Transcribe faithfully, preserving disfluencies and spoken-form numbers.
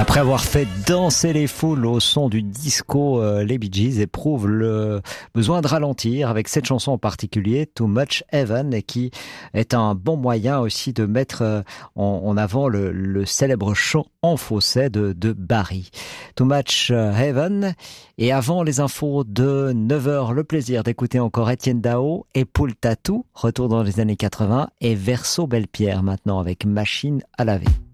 Après avoir fait danser les foules au son du disco, euh, les Bee Gees éprouvent le besoin de ralentir avec cette chanson en particulier, Too Much Heaven, et qui est un bon moyen aussi de mettre euh, en, en avant le, le célèbre chant en fausset de, de Barry. Too Much Heaven. Et avant les infos de neuf heures, le plaisir d'écouter encore Étienne Dao et Poul Tatou, retour dans les années quatre-vingts, et Verso Belle-Pierre maintenant avec Machine à laver.